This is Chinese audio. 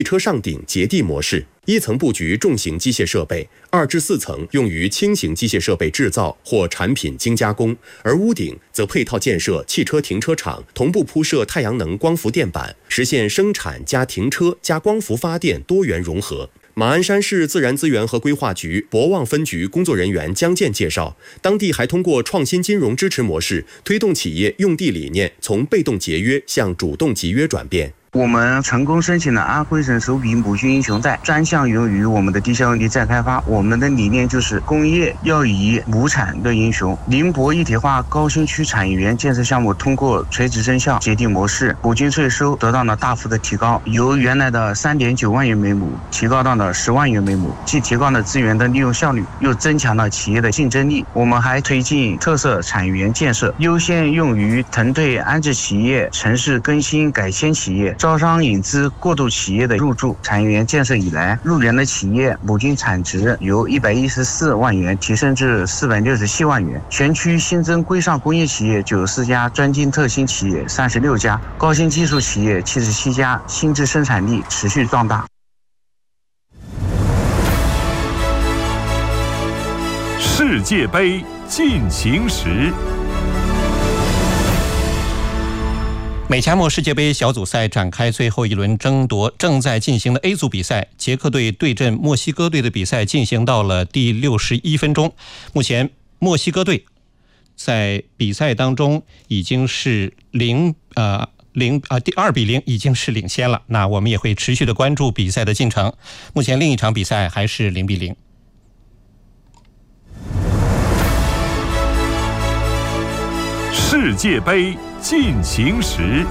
汽车上顶结地模式，一层布局重型机械设备，2至4层用于轻型机械设备制造或产品精加工，而屋顶则配套建设汽车停车场，同步铺设太阳能光伏电板，实现生产加停车加光伏发电多元融合。马鞍山市自然资源和规划局博望分局工作人员江建介绍，当地还通过创新金融支持模式，推动企业用地理念从被动节约向主动集约转变。 我们成功申请了安徽省首笔母菌英雄贷，专项用于我们的地下用地再开发。我们的理念就是工业要以母产的英雄。宁波一体化高新区产业园建设项目通过垂直生效结地模式，母菌税收得到了大幅的提高，由原来的3.9万元每亩提高到了10万元每亩，既提高了资源的利用效率，又增强了企业的竞争力。我们还推进特色产业园建设，优先用于腾退安置企业、城市更新改迁企业、招商引资过渡企业的入驻。产业园建设以来，入园的企业母菌产值由114万元提升至467万元，全区新增规上工业企业94家，专精特新企业36家，高新技术企业77家，新质生产力持续壮大。 世界杯进行时。 美加墨世界杯小组赛展开最后一轮争夺，正在进行的 A 组比赛，捷克队对阵墨西哥队的比赛进行到了第61分钟。目前墨西哥队在比赛当中已经是2比0已经是领先了。那我们也会持续的关注比赛的进程。目前另一场比赛还是0比0。 世界杯进行时。